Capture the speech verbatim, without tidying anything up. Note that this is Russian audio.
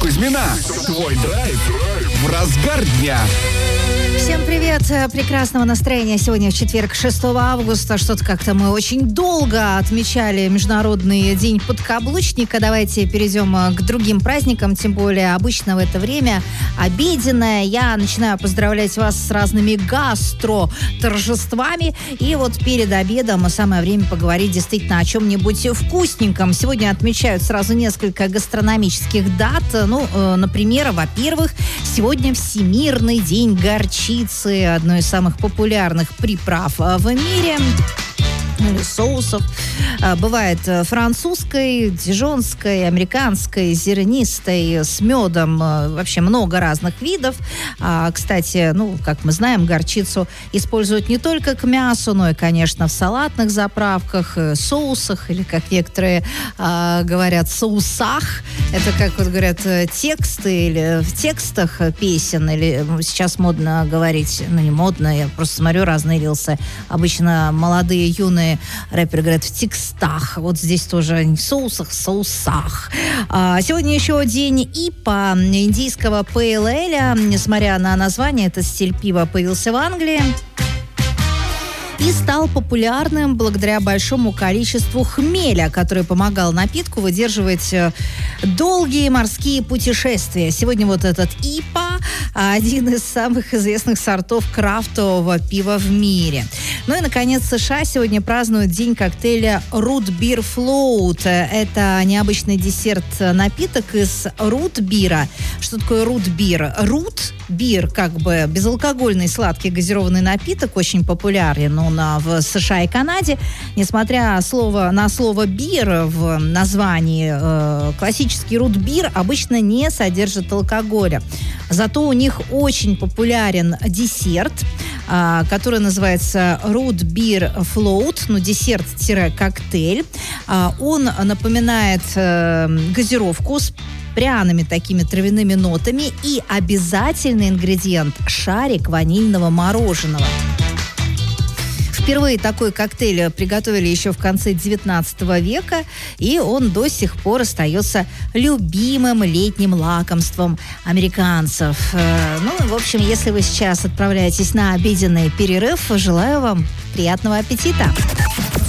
Кузьмина. Твой драйв в разгар дня. Всем привет, прекрасного настроения. Сегодня четверг, шестого августа. Что-то как-то мы очень долго отмечали Международный день подкаблучника. Давайте перейдем к другим праздникам, тем более обычно в это время обеденное. Я начинаю поздравлять вас с разными гастро-торжествами. И вот перед обедом самое время поговорить действительно о чем-нибудь вкусненьком. Сегодня отмечают сразу несколько гастрономических дат. Ну, например, во-первых, сегодня Всемирный день горчицы. Одной из самых популярных приправ в мире. Или соусов. Бывает французской, дижонской, американской, зернистой, с медом. Вообще много разных видов. А, кстати, ну, как мы знаем, горчицу используют не только к мясу, но и, конечно, в салатных заправках, соусах, или, как некоторые а, говорят, соусах. Это, как вот говорят, тексты или в текстах песен, или сейчас модно говорить, ну, не модно, я просто смотрю разные рилсы. Обычно молодые, юные рэперы говорят в текстах. Вот здесь тоже в соусах, в соусах. А, сегодня еще день ипа, индийского пейл эйля. Несмотря на название, этот стиль пива появился в Англии и стал популярным благодаря большому количеству хмеля, который помогал напитку выдерживать долгие морские путешествия. Сегодня вот этот ипа один из самых известных сортов крафтового пива в мире. Ну и, наконец, США сегодня празднуют день коктейля Root Beer Float. Это необычный десерт-напиток из рут-бира. Что такое рут-бир? Рут бир, как бы безалкогольный сладкий газированный напиток, очень популярен он в США и Канаде. Несмотря слово, на слово бир в названии, э, классический рут-бир обычно не содержит алкоголя. Зато у них очень популярен десерт, э, который называется Root Beer Float, ну, десерт-коктейль. Э, он напоминает э, газировку с пряными такими травяными нотами и обязательный ингредиент – шарик ванильного мороженого. Впервые такой коктейль приготовили еще в конце девятнадцатого века, и он до сих пор остается любимым летним лакомством американцев. Ну, в общем, если вы сейчас отправляетесь на обеденный перерыв, желаю вам приятного аппетита.